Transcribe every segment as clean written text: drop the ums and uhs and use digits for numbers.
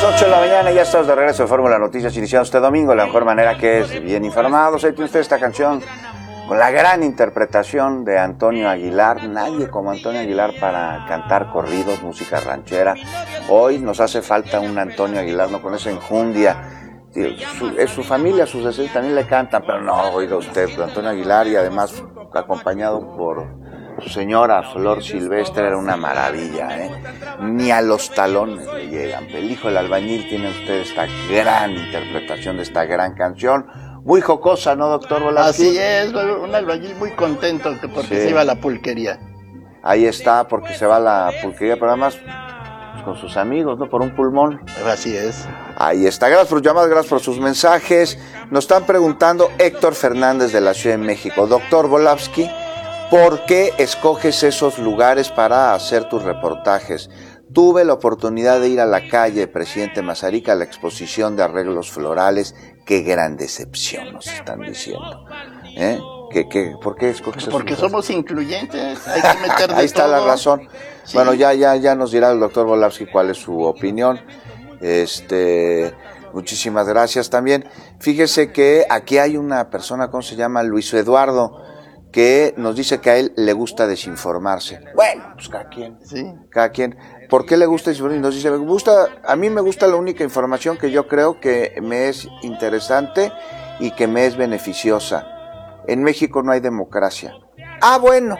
8 de la mañana, ya estamos de regreso de Fórmula Noticias, iniciando este domingo, la mejor manera que es bien informados. Ahí tiene usted esta canción con la gran interpretación de Antonio Aguilar. Nadie como Antonio Aguilar para cantar corridos, música ranchera. Hoy nos hace falta un Antonio Aguilar, no con esa enjundia. Su familia, sus descendientes también le cantan, pero no, oiga usted, Antonio Aguilar, y además acompañado por su señora Flor Silvestre, era una maravilla, ni a los talones le llegan. El hijo del albañil tiene usted esta gran interpretación de esta gran canción, muy jocosa, ¿no, doctor Volavsky? Así es, un albañil muy contento porque se iba a la pulquería. Ahí está, porque se va a la pulquería, pero además con sus amigos, ¿no? Por un pulmón. Así es. Ahí está. Gracias por sus llamadas, gracias por sus mensajes. Nos están preguntando Héctor Fernández de la Ciudad de México. Doctor Volavsky, ¿por qué escoges esos lugares para hacer tus reportajes? Tuve la oportunidad de ir a la calle Presidente Mazarik a la exposición de arreglos florales. Qué gran decepción nos están diciendo. ¿Por qué escoges esos Porque lugares? Somos incluyentes, hay que meter de Ahí está todo. la razón. Sí. Bueno, ya nos dirá el doctor Volavsky cuál es su opinión. Muchísimas gracias también. Fíjese que aquí hay una persona, ¿cómo se llama? Luis Eduardo, que nos dice que a él le gusta desinformarse. Bueno, pues cada quien. Sí. Cada quien. ¿Por qué le gusta desinformarse? Nos dice, a mí me gusta la única información que yo creo que me es interesante y que me es beneficiosa. En México no hay democracia. Ah, bueno.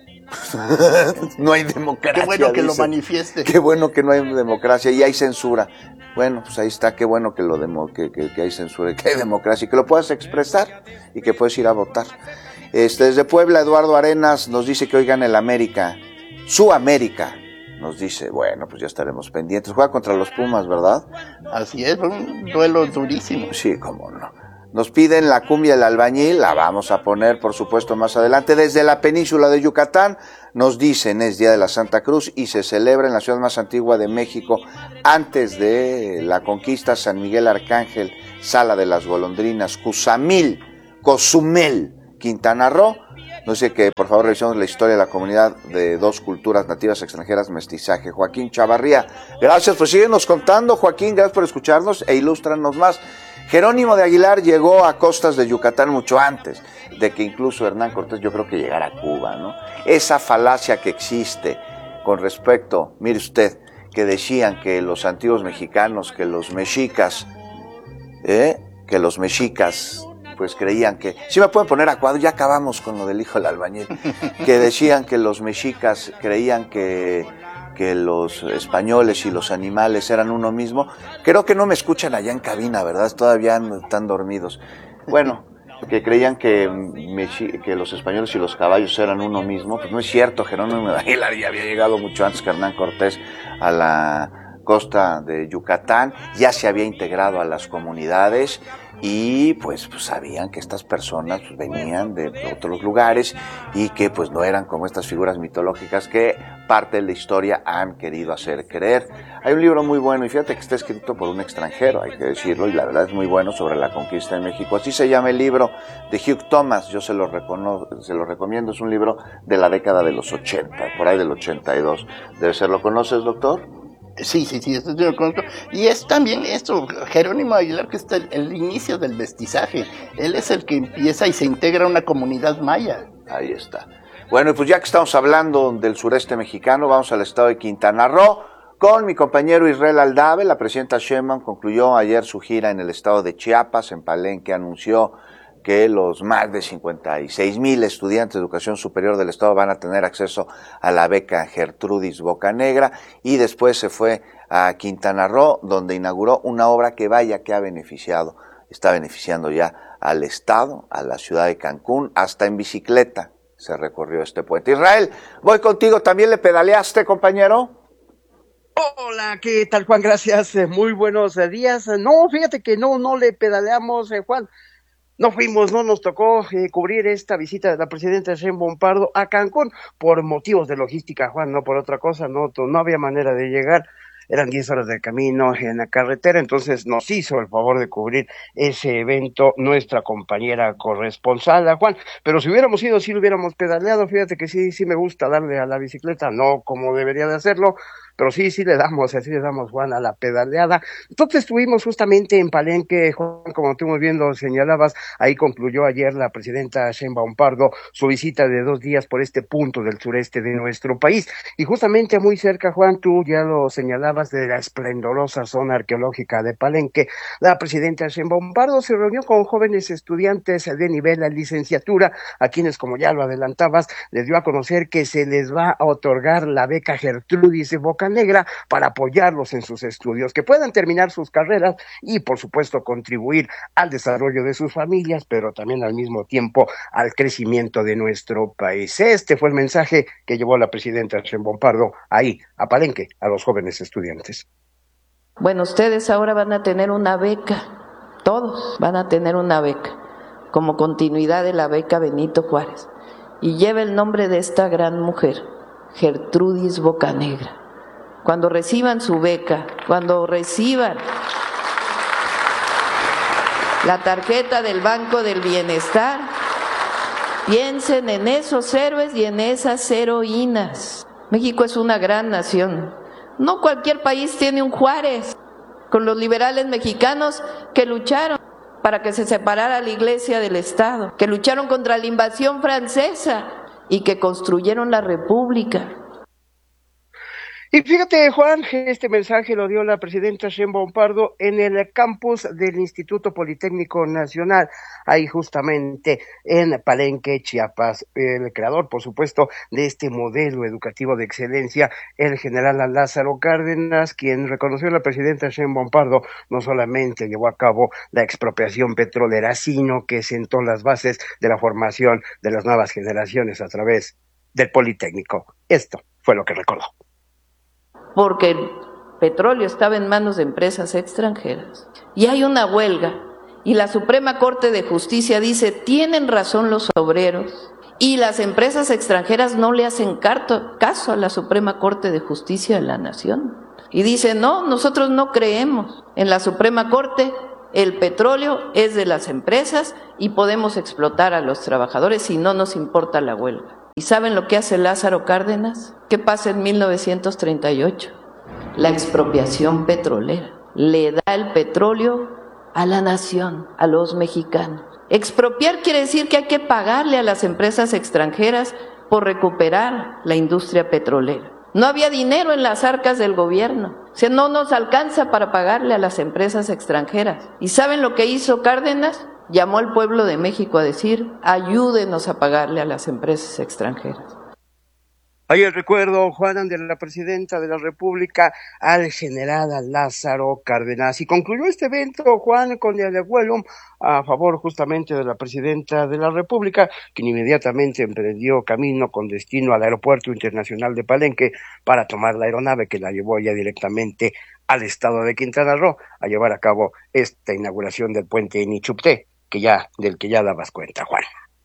No hay democracia. Qué bueno que dice. lo manifieste. Qué bueno que no hay democracia y hay censura. Bueno, pues ahí está, qué bueno que que hay censura y que hay democracia y que lo puedas expresar y que puedes ir a votar. Desde Puebla, Eduardo Arenas nos dice que hoy gana el América. Su América, nos dice. Bueno, pues ya estaremos pendientes. Juega contra los Pumas, ¿verdad? Así es, un duelo durísimo. Sí, cómo no. Nos piden la cumbia del albañil, la vamos a poner, por supuesto, más adelante. Desde la península de Yucatán, nos dicen, es Día de la Santa Cruz y se celebra en la ciudad más antigua de México, antes de la conquista, San Miguel Arcángel, Sala de las Golondrinas, Cozumel, Quintana Roo. No sé, que por favor revisemos la historia de la comunidad de dos culturas nativas extranjeras, mestizaje. Joaquín Chavarría, gracias, pues síguenos contando, Joaquín, gracias por escucharnos e ilústranos más. Jerónimo de Aguilar llegó a costas de Yucatán mucho antes de que incluso Hernán Cortés, yo creo que llegara a Cuba, ¿no? Esa falacia que existe con respecto, mire usted, que decían que los antiguos mexicanos, que los mexicas, pues creían que, si me pueden poner a cuadro, ya acabamos con lo del hijo del albañil, que decían que los mexicas creían que los españoles y los animales eran uno mismo. Creo que no me escuchan allá en cabina, ¿verdad? Todavía están dormidos. Bueno, que creían que los españoles y los caballos eran uno mismo. Pues no es cierto, Jerónimo de Aguilar ya había llegado mucho antes que Hernán Cortés a la costa de Yucatán, ya se había integrado a las comunidades y pues sabían que estas personas venían de otros lugares y que pues no eran como estas figuras mitológicas que parte de la historia han querido hacer creer. Hay un libro muy bueno y fíjate que está escrito por un extranjero, hay que decirlo, y la verdad es muy bueno, sobre la conquista de México. Así se llama el libro, de Hugh Thomas. Yo se lo recomiendo, es un libro de la década de los 80, por ahí del 82. Debe ser, ¿lo conoces, doctor? Sí, esto yo lo conozco. Y es también esto, Jerónimo Aguilar, que está el inicio del mestizaje. Él es el que empieza y se integra a una comunidad maya. Ahí está. Bueno, pues ya que estamos hablando del sureste mexicano, vamos al estado de Quintana Roo con mi compañero Israel Aldave. La presidenta Sheinbaum concluyó ayer su gira en el estado de Chiapas. En Palenque anunció que los más de 56,000 estudiantes de educación superior del estado van a tener acceso a la beca Gertrudis Bocanegra, y después se fue a Quintana Roo, donde inauguró una obra que está beneficiando ya al estado, a la ciudad de Cancún, hasta en bicicleta se recorrió este puente. Israel, voy contigo, ¿también le pedaleaste, compañero? Hola, ¿qué tal, Juan? Gracias, muy buenos días. No, fíjate que no le pedaleamos, Juan. No nos tocó cubrir esta visita de la presidenta Sheinbaum Pardo a Cancún por motivos de logística, Juan, no por otra cosa, no había manera de llegar. eran 10 horas de camino en la carretera, entonces nos hizo el favor de cubrir ese evento nuestra compañera corresponsal, Juan, pero si hubiéramos ido, sí lo hubiéramos pedaleado, fíjate que sí me gusta darle a la bicicleta, no como debería de hacerlo, pero sí le damos, así le damos, Juan, a la pedaleada. Entonces estuvimos justamente en Palenque, Juan, como tú muy bien lo señalabas, ahí concluyó ayer la presidenta Sheinbaum Pardo su visita de 2 días por este punto del sureste de nuestro país, y justamente muy cerca, Juan, tú ya lo señalabas, de la esplendorosa zona arqueológica de Palenque, la presidenta Sheinbaum Pardo se reunió con jóvenes estudiantes de nivel de licenciatura, a quienes, como ya lo adelantabas, les dio a conocer que se les va a otorgar la beca Gertrudis Bocanegra para apoyarlos en sus estudios, que puedan terminar sus carreras y, por supuesto, contribuir al desarrollo de sus familias, pero también al mismo tiempo al crecimiento de nuestro país. Este fue el mensaje que llevó la presidenta Sheinbaum Pardo ahí, a Palenque, a los jóvenes estudiantes. Bueno, ustedes ahora van a tener una beca, todos van a tener una beca, como continuidad de la beca Benito Juárez, y lleva el nombre de esta gran mujer, Gertrudis Bocanegra. Cuando reciban su beca, cuando reciban la tarjeta del Banco del Bienestar, piensen en esos héroes y en esas heroínas. México es una gran nación. No cualquier país tiene un Juárez, con los liberales mexicanos que lucharon para que se separara la Iglesia del Estado, que lucharon contra la invasión francesa y que construyeron la República. Y fíjate, Juan, este mensaje lo dio la presidenta Sheinbaum Pardo en el campus del Instituto Politécnico Nacional, ahí justamente en Palenque, Chiapas. El creador, por supuesto, de este modelo educativo de excelencia, el general Lázaro Cárdenas, quien reconoció a la presidenta Sheinbaum Pardo, no solamente llevó a cabo la expropiación petrolera, sino que sentó las bases de la formación de las nuevas generaciones a través del Politécnico. Esto fue lo que recordó. Porque el petróleo estaba en manos de empresas extranjeras y hay una huelga y la Suprema Corte de Justicia dice, tienen razón los obreros, y las empresas extranjeras no le hacen caso a la Suprema Corte de Justicia de la Nación y dicen, no, nosotros no creemos en la Suprema Corte, el petróleo es de las empresas y podemos explotar a los trabajadores y no nos importa la huelga. ¿Y saben lo que hace Lázaro Cárdenas? ¿Qué pasa en 1938? La expropiación petrolera. Le da el petróleo a la nación, a los mexicanos. Expropiar quiere decir que hay que pagarle a las empresas extranjeras por recuperar la industria petrolera. No había dinero en las arcas del gobierno. O sea, no nos alcanza para pagarle a las empresas extranjeras. ¿Y saben lo que hizo Cárdenas? Llamó al pueblo de México a decir, ayúdenos a pagarle a las empresas extranjeras. Ahí el recuerdo, Juan, de la presidenta de la República al general Lázaro Cárdenas. Y concluyó este evento, Juan, con el Huelum a favor justamente de la presidenta de la República, quien inmediatamente emprendió camino con destino al Aeropuerto Internacional de Palenque para tomar la aeronave que la llevó ya directamente al estado de Quintana Roo a llevar a cabo esta inauguración del puente Nichupté, del que ya dabas cuenta, Juan.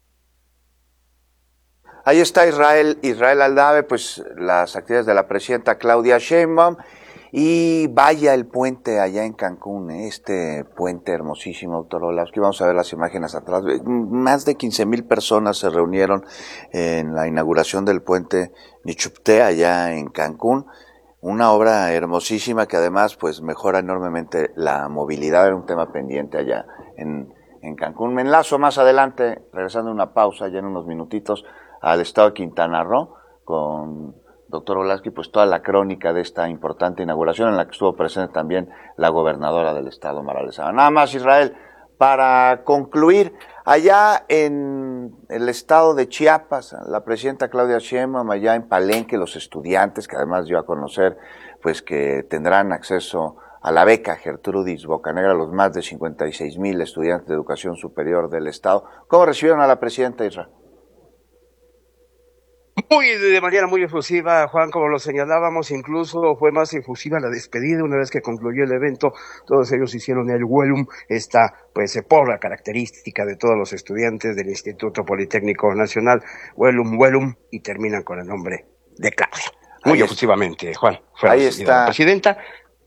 Ahí está Israel Aldave, pues las actividades de la presidenta Claudia Sheinbaum, y vaya el puente allá en Cancún, este puente hermosísimo, doctor Olavsky. Vamos a ver las imágenes atrás. Más de 15,000 personas se reunieron en la inauguración del puente Nichupté allá en Cancún. Una obra hermosísima que además pues mejora enormemente la movilidad, era un tema pendiente allá en Cancún. Me enlazo más adelante, regresando a una pausa ya en unos minutitos, al estado de Quintana Roo con doctor Olavsky, pues toda la crónica de esta importante inauguración en la que estuvo presente también la gobernadora del estado, Mara Lezama. Nada más, Israel, para concluir, allá en el estado de Chiapas, la presidenta Claudia Sheinbaum, allá en Palenque, los estudiantes, que además dio a conocer pues que tendrán acceso a la beca Gertrudis Bocanegra, los más de 56,000 estudiantes de educación superior del estado. ¿Cómo recibieron a la presidenta, Israel? De manera muy efusiva, Juan, como lo señalábamos, incluso fue más efusiva la despedida. Una vez que concluyó el evento, todos ellos hicieron el Huelum, esta pues porra característica de todos los estudiantes del Instituto Politécnico Nacional, Huelum, y terminan con el nombre de Claudia. Muy efusivamente, Juan. Fue ahí recibida está la presidenta.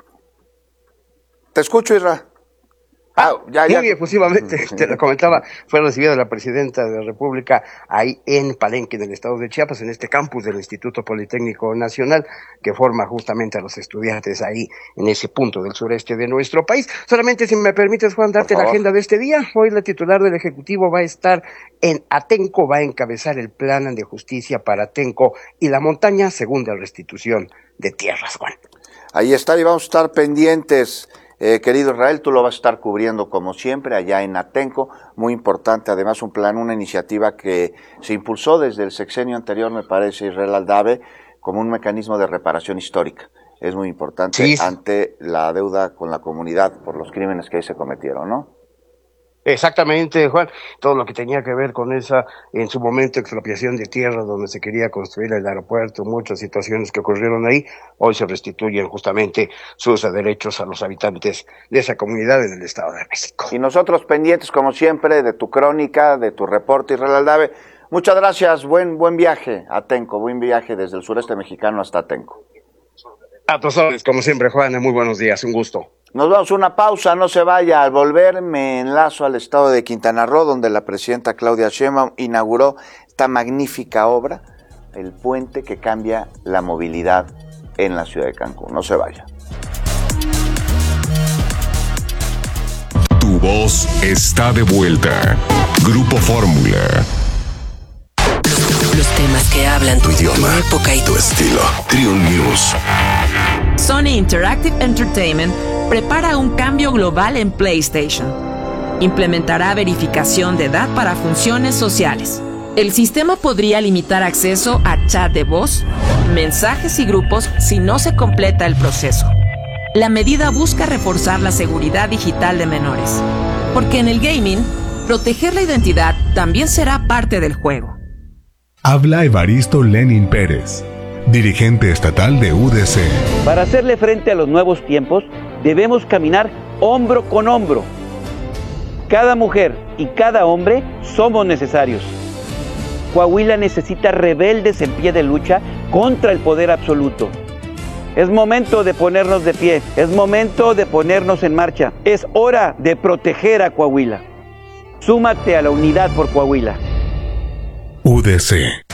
Te escucho, Isra. Muy efusivamente, te lo comentaba, fue recibida la presidenta de la República ahí en Palenque, en el estado de Chiapas, en este campus del Instituto Politécnico Nacional, que forma justamente a los estudiantes ahí en ese punto del sureste de nuestro país. Solamente si me permites, Juan, darte la agenda de este día. Hoy la titular del Ejecutivo va a estar en Atenco, va a encabezar el plan de justicia para Atenco y la montaña, segunda restitución de tierras, Juan. Ahí está, y vamos a estar pendientes. Querido Israel, tú lo vas a estar cubriendo como siempre allá en Atenco, muy importante, además un plan, una iniciativa que se impulsó desde el sexenio anterior, me parece, Israel Aldave, como un mecanismo de reparación histórica. Es muy importante ante la deuda con la comunidad por los crímenes que ahí se cometieron, ¿no? Exactamente, Juan, todo lo que tenía que ver con esa, en su momento, expropiación de tierra donde se quería construir el aeropuerto, muchas situaciones que ocurrieron ahí, hoy se restituyen justamente sus derechos a los habitantes de esa comunidad en el Estado de México. Y nosotros pendientes, como siempre, de tu crónica, de tu reporte, Israel Aldave. Muchas gracias, buen viaje a Atenco, buen viaje desde el sureste mexicano hasta Atenco. A tus órdenes, como siempre, Juan, muy buenos días, un gusto. Nos vamos a una pausa, no se vaya. Al volver me enlazo al estado de Quintana Roo, donde la presidenta Claudia Sheinbaum inauguró esta magnífica obra, el puente que cambia la movilidad en la ciudad de Cancún. No se vaya. Tu voz está de vuelta. Grupo Fórmula. Los temas que hablan tu idioma, tu época y tu estilo. Triun News. Sony Interactive Entertainment prepara un cambio global en PlayStation. Implementará verificación de edad para funciones sociales. El sistema podría limitar acceso a chat de voz, mensajes y grupos si no se completa el proceso. La medida busca reforzar la seguridad digital de menores, porque en el gaming, proteger la identidad también será parte del juego. Habla Evaristo Lenin Pérez, dirigente estatal de UDC. Para hacerle frente a los nuevos tiempos, debemos caminar hombro con hombro. Cada mujer y cada hombre somos necesarios. Coahuila necesita rebeldes en pie de lucha contra el poder absoluto. Es momento de ponernos de pie, es momento de ponernos en marcha. Es hora de proteger a Coahuila. Súmate a la unidad por Coahuila. UDC.